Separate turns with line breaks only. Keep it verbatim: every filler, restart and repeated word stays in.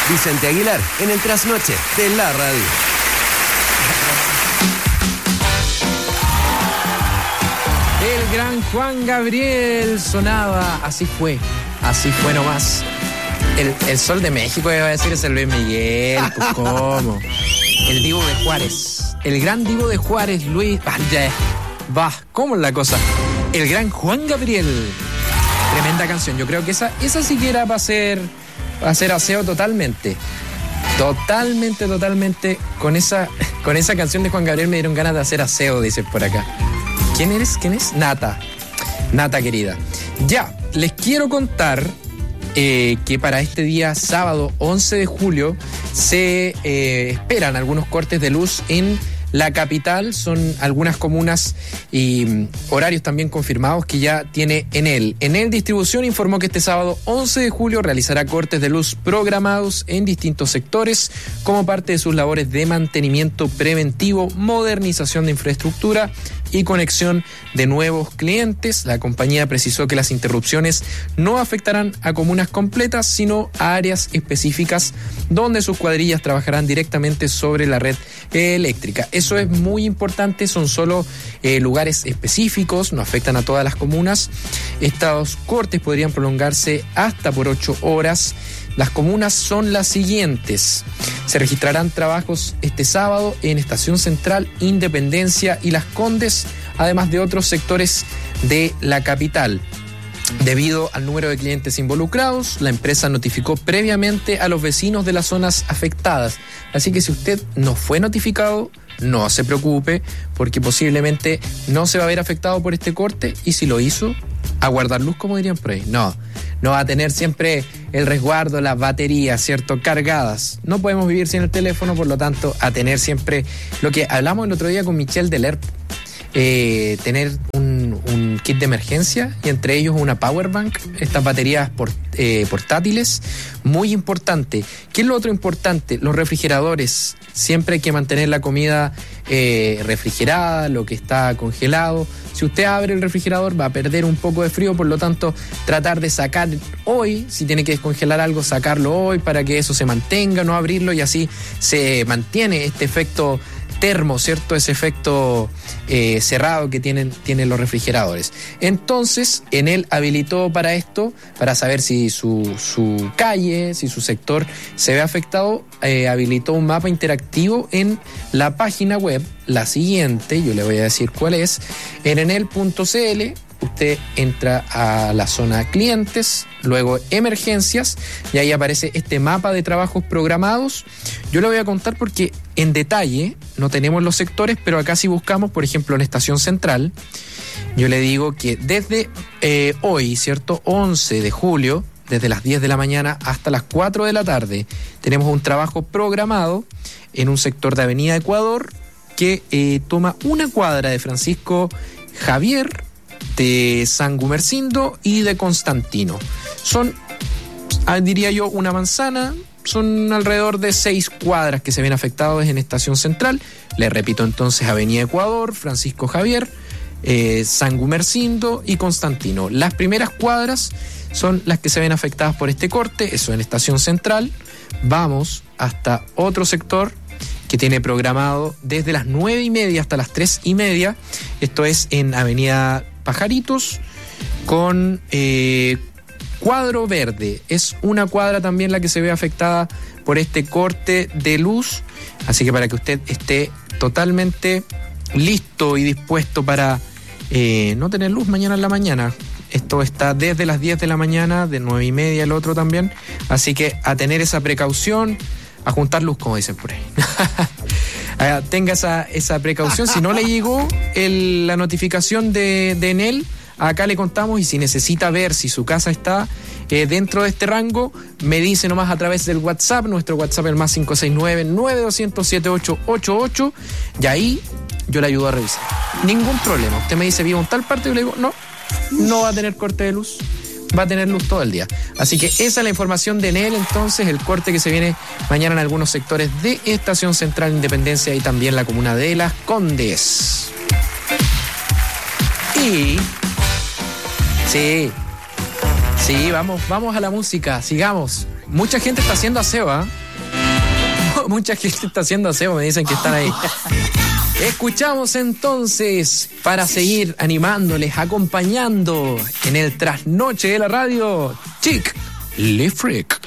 Vicente Aguilar en el Trasnoche de la Radio.
El gran Juan Gabriel sonaba, así fue, así fue nomás. El, el Sol de México, iba a decir, es el Luis Miguel, pues cómo. El Divo de Juárez, el gran Divo de Juárez, Luis, vaya, va, ¿cómo es la cosa? El gran Juan Gabriel, tremenda canción, yo creo que esa, esa siquiera va a ser, va a ser aseo totalmente. Totalmente, totalmente, con esa, con esa canción de Juan Gabriel me dieron ganas de hacer aseo, dicen por acá. ¿Quién eres? ¿Quién es? Nata. Nata querida. Ya, les quiero contar eh, que para este día sábado once de julio se eh, esperan algunos cortes de luz en la capital. Son algunas comunas y um, horarios también confirmados que ya tiene Enel. Enel Distribución informó que este sábado once de julio realizará cortes de luz programados en distintos sectores como parte de sus labores de mantenimiento preventivo, modernización de infraestructura y conexión de nuevos clientes. La compañía precisó que las interrupciones no afectarán a comunas completas, sino a áreas específicas donde sus cuadrillas trabajarán directamente sobre la red eléctrica. Eso es muy importante, son solo eh, lugares específicos, no afectan a todas las comunas. Estos cortes podrían prolongarse hasta por ocho horas. Las comunas son las siguientes. Se registrarán trabajos este sábado en Estación Central, Independencia y Las Condes, además de otros sectores de la capital. Debido al número de clientes involucrados, la empresa notificó previamente a los vecinos de las zonas afectadas. Así que si usted no fue notificado, no se preocupe, porque posiblemente no se va a ver afectado por este corte, y si lo hizo, a guardar luz, como dirían por ahí. No, no va a tener siempre el resguardo, las baterías, ¿cierto?, cargadas. No podemos vivir sin el teléfono, por lo tanto, a tener siempre lo que hablamos el otro día con Michelle Delerp, eh, tener un, un kit de emergencia y entre ellos una power bank, estas baterías port, eh, portátiles, muy importante. ¿Qué es lo otro importante? Los refrigeradores. Siempre hay que mantener la comida eh, refrigerada, lo que está congelado. Si usted abre el refrigerador va a perder un poco de frío, por lo tanto tratar de sacar hoy, si tiene que descongelar algo, sacarlo hoy para que eso se mantenga, no abrirlo, y así se mantiene este efecto termo, ¿cierto? Ese efecto eh, cerrado que tienen, tienen los refrigeradores. Entonces, Enel habilitó para esto, para saber si su, su calle, si su sector se ve afectado, eh, habilitó un mapa interactivo en la página web, la siguiente, yo le voy a decir cuál es, en enel punto c l. Usted entra a la zona clientes, luego emergencias, y ahí aparece este mapa de trabajos programados. Yo le voy a contar porque en detalle no tenemos los sectores, pero acá si buscamos, por ejemplo, en Estación Central, yo le digo que desde eh, hoy, ¿cierto?, once de julio, desde las diez de la mañana hasta las cuatro de la tarde, tenemos un trabajo programado en un sector de Avenida Ecuador que eh, toma una cuadra de Francisco Javier, de San Gumersindo y de Constantino. Son, diría yo, una manzana. Son alrededor de seis cuadras que se ven afectados en Estación Central. Le repito entonces: Avenida Ecuador, Francisco Javier, eh, San Gumersindo y Constantino. Las primeras cuadras son las que se ven afectadas por este corte, eso en Estación Central. Vamos hasta otro sector que tiene programado desde las nueve y media hasta las tres y media. Esto es en Avenida Pajaritos con eh, cuadro verde. Es una cuadra también la que se ve afectada por este corte de luz. Así que para que usted esté totalmente listo y dispuesto para eh, no tener luz mañana en la mañana. Esto está desde las diez de la mañana, de nueve y media el otro también. Así que a tener esa precaución, a juntar luz, como dicen por ahí. Tenga esa, esa precaución. Si no le llegó el, la notificación de, de Enel, acá le contamos, y si necesita ver si su casa está eh, dentro de este rango, me dice nomás a través del WhatsApp, nuestro WhatsApp el más cinco seis nueve, nueve dos cero cero, siete ocho ocho ocho, y ahí yo le ayudo a revisar. Ningún problema. Usted me dice, vivo en tal parte, y yo le digo, no, no va a tener corte de luz. Va a tener luz todo el día. Así que esa es la información de Enel, entonces, el corte que se viene mañana en algunos sectores de Estación Central, Independencia y también la comuna de Las Condes. Y... sí, Sí, vamos, vamos a la música, sigamos. Mucha gente está haciendo aseo, ¿ah? ¿eh? Mucha gente está haciendo aseo, me dicen que están ahí. Escuchamos entonces, para seguir animándoles, acompañando en el trasnoche de la radio, Chick Le Freak.